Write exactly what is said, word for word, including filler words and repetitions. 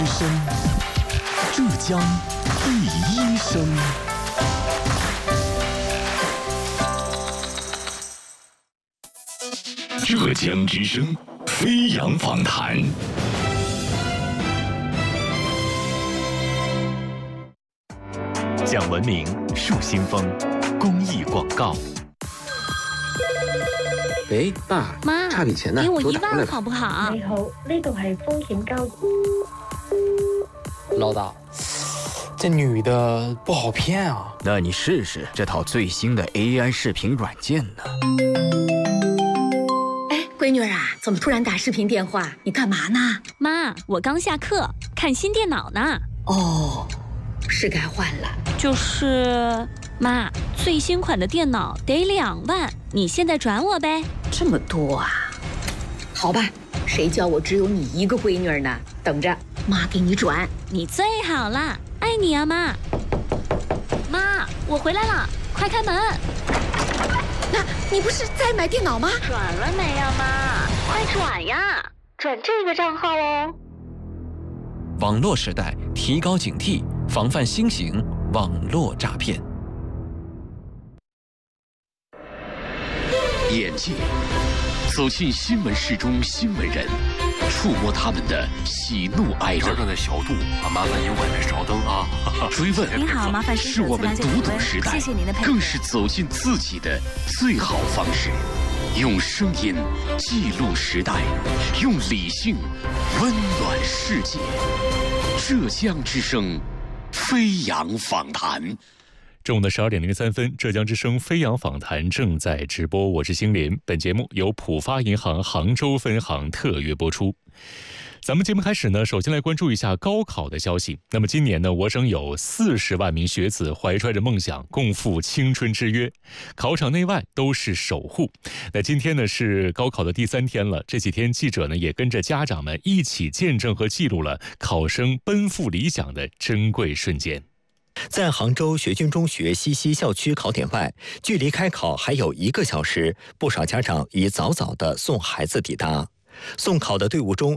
之声，浙江第一声。浙江之声飞扬访谈。讲文明树新风公益广告。 喂，爸妈， 差笔钱呢， 给我一万给我打过来好不好？ 你好，呢度係風險交。 老大，这女的不好骗啊。 那你试试这套最新的 A I 视频软件呢。 哎，闺女啊，怎么突然打视频电话？你干嘛呢？ 妈，我刚下课，看新电脑呢。 哦，是该换了。 就是妈，最新款的电脑得两万，你现在转我呗。 这么多啊？好吧，谁叫我只有你一个闺女呢？等着，妈给你转。 你最好啦，爱你啊妈。妈，我回来了，快开门。 那你不是在买电脑吗？ 转了没呀妈？快转呀，转这个账号哦。 网络时代，提高警惕，防范新型网络诈骗。 眼界走进新闻室中新闻人，触摸他们的喜怒哀乐。 这的小度啊，麻烦您外面稍等啊。 追问您好，麻烦是我们读懂时代， 谢谢您的配合， 更是走进自己的最好方式。用声音记录时代，用理性温暖世界。浙江之声飞扬访谈。 中午的十二点零三分，浙江之声飞扬访谈正在直播，我是星林。本节目由浦发银行杭州分行特约播出。咱们节目开始呢，首先来关注一下高考的消息。那么今年呢，我省有四十万名学子怀揣着梦想，共赴青春之约，考场内外都是守护。那今天呢是高考的第三天了，这几天记者呢也跟着家长们一起见证和记录了考生奔赴理想的珍贵瞬间。 在杭州学军中学西溪校区考点外，距离开考还有一个小时，不少家长已早早地送孩子抵达。送考的队伍中